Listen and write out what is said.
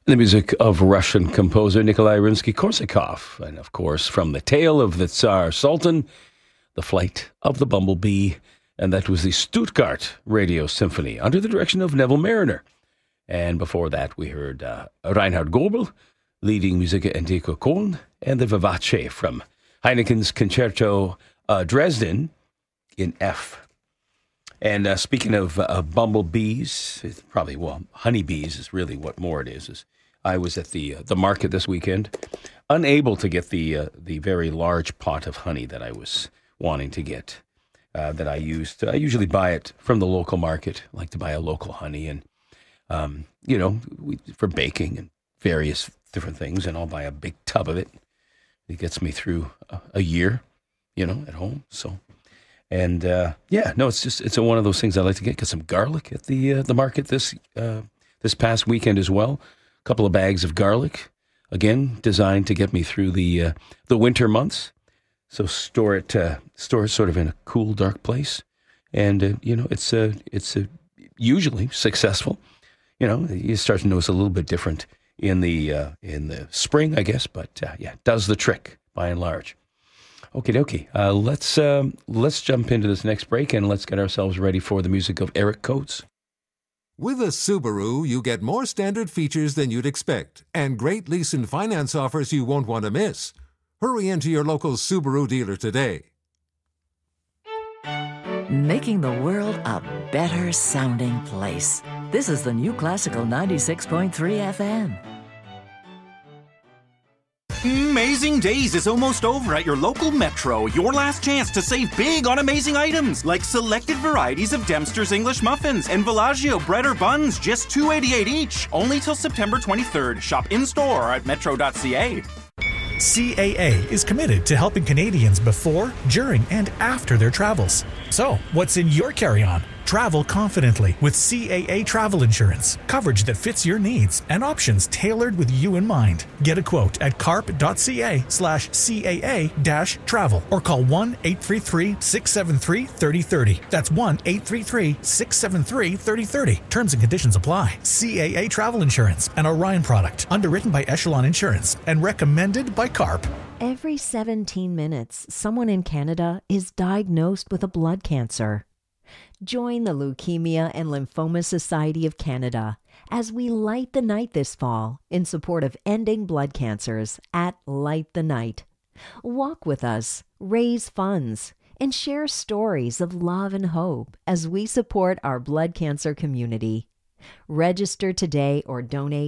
The music of Russian composer Nikolai Rimsky-Korsakov. And of course, from The Tale of the Tsar Sultan, The Flight of the Bumblebee. And that was the Stuttgart Radio Symphony under the direction of Neville Mariner. And before that, we heard Reinhard Goebel leading Musica Antica Köln and the Vivace from Heineken's Concerto Dresden in F. And speaking of bumblebees, it's probably, honeybees is really what more it is I was at the market this weekend, unable to get the very large pot of honey that I was wanting to get, that I used. I usually buy it from the local market. I like to buy a local honey and, for baking and various different things, and I'll buy a big tub of it. It gets me through a year, at home, so... And it's one of those things I like to get some garlic at the market this past weekend as well. A couple of bags of garlic, again designed to get me through the winter months. So store it sort of in a cool, dark place, and it's usually successful. You start to notice a little bit different in the spring, I guess, but it does the trick by and large. Okie dokie. Let's jump into this next break and let's get ourselves ready for the music of Eric Coates. With a Subaru, you get more standard features than you'd expect and great lease and finance offers you won't want to miss. Hurry into your local Subaru dealer today. Making the world a better sounding place. This is the new Classical 96.3 FM. Amazing Days is almost over at your local Metro. Your last chance to save big on amazing items like selected varieties of Dempster's English muffins and Villaggio bread or buns, just $2.88 each. Only till September 23rd. Shop in-store or at metro.ca. CAA is committed to helping Canadians before, during, and after their travels. So, what's in your carry-on? Travel confidently with CAA Travel Insurance. Coverage that fits your needs and options tailored with you in mind. Get a quote at carp.ca/CAA-travel or call 1-833-673-3030. That's 1-833-673-3030. Terms and conditions apply. CAA Travel Insurance, an Orion product, underwritten by Echelon Insurance and recommended by CARP. Every 17 minutes, someone in Canada is diagnosed with a blood cancer. Join the Leukemia and Lymphoma Society of Canada as we light the night this fall in support of ending blood cancers at Light the Night. Walk with us, raise funds, and share stories of love and hope as we support our blood cancer community. Register today or donate